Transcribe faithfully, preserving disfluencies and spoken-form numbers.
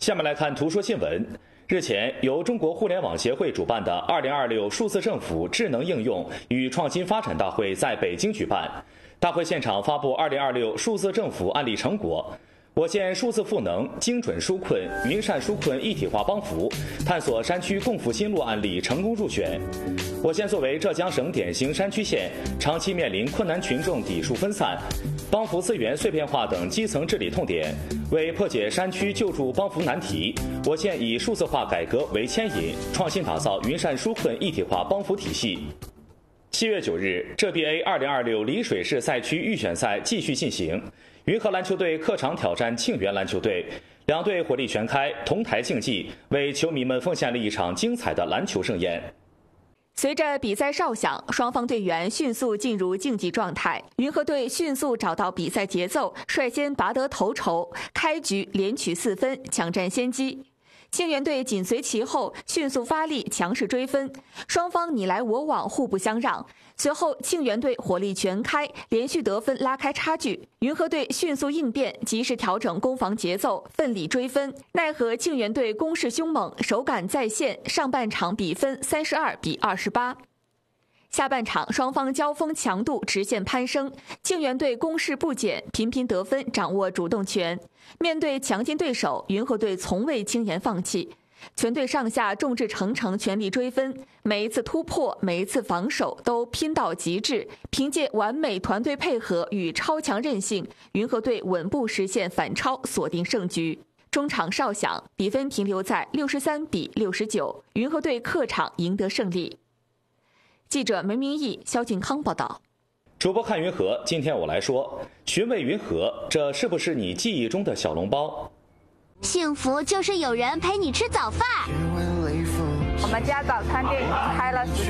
下面来看图说新闻。日前，由中国互联网协会主办的二零二六数字政府智能应用与创新发展大会在北京举办。大会现场发布二零二六数字政府案例成果。我县数字赋能、精准纾困、云善纾困一体化帮扶，探索山区共扶新路案例成功入选。我县作为浙江省典型山区县，长期面临困难群众抵数分散、帮扶资源碎片化等基层治理痛点。为破解山区救助帮扶难题，我县以数字化改革为牵引，创新打造云善纾困一体化帮扶体系。七月九日，浙 B A 二零二六丽水市赛区预选赛继续进行。云和篮球队客场挑战庆元篮球队，两队火力全开，同台竞技，为球迷们奉献了一场精彩的篮球盛宴。 随着比赛哨响，双方队员迅速进入竞技状态。云和队迅速找到比赛节奏，率先拔得头筹，开局连取四分，抢占先机。庆元队紧随其后，迅速发力，强势追分，双方你来我往，互不相让。随后，庆元队火力全开，连续得分拉开差距。云和队迅速应变，及时调整攻防节奏，奋力追分。奈何庆元队攻势凶猛，手感在线，上半场比分三十二比二十八。下半场双方交锋强度直线攀升，庆元队攻势不减，频频得分，掌握主动权。面对强劲对手，云和队从未轻言放弃，全队上下众志成城，全力追分。每一次突破，每一次防守都拼到极致，凭借完美团队配合与超强韧性，云和队稳步实现反超，锁定胜局。中场哨响，比分停留在六十三比六十九，云和队客场赢得胜利。记者梅明义、肖静康报道。 主播看云和，今天我来说，寻味云和，这是不是你记忆中的小笼包？ 幸福就是有人陪你吃早饭。 我们家早餐店已经开了